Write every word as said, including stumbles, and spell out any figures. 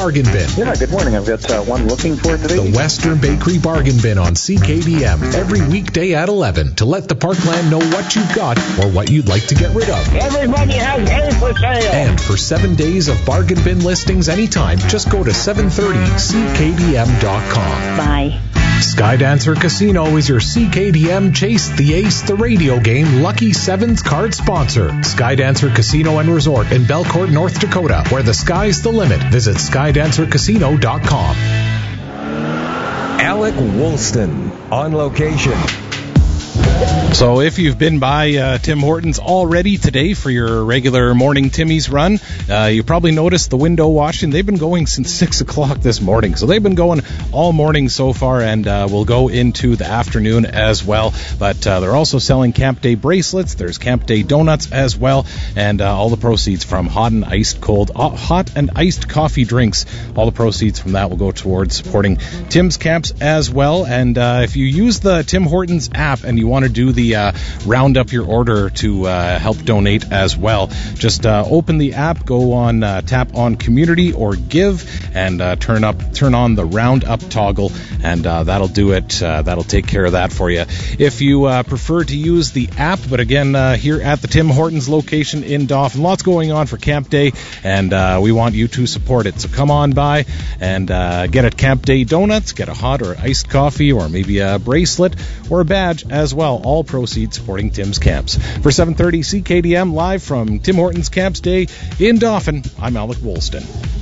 Bargain Bin. Yeah, good morning. I've got uh, one looking for today. The Western Bakery Bargain Bin on C K D M every weekday at eleven to let the Parkland know what you've got or what you'd like to get rid of. Everybody has hay for sale. And for seven days of Bargain Bin listings anytime, just go to seven thirty C K D M dot com. Bye. Skydancer Casino is your C K D M Chase the Ace the radio game Lucky Sevens card sponsor. Skydancer Casino and Resort in Belcourt, North Dakota, where the sky's the limit. Visit skydancer casino dot com. Alec Woolston on location. So if you've been by uh, Tim Hortons already today for your regular morning Timmy's run, uh, you probably noticed the window washing. They've been going since six o'clock this morning. So they've been going all morning so far, and uh, will go into the afternoon as well. But uh, they're also selling Camp Day bracelets. There's Camp Day donuts as well, and uh, all the proceeds from hot and iced cold, uh, hot and iced coffee drinks, all the proceeds from that will go towards supporting Tim's Camps as well. And uh, if you use the Tim Hortons app and you want to do the uh, round up your order to uh, help donate as well, just uh, open the app, go on, uh, tap on community or give, and uh, turn up, turn on the round up toggle, and uh, that'll do it. Uh, that'll take care of that for you. If you uh, prefer to use the app, but again, uh, here at the Tim Hortons location in Dauphin, lots going on for Camp Day, and uh, we want you to support it. So come on by and uh, get a Camp Day donuts, get a hot or iced coffee, or maybe a bracelet or a badge as well. All proceeds supporting Tim's Camps. For seven thirty C K D M, live from Tim Hortons Camps Day in Dauphin, I'm Alec Woolston.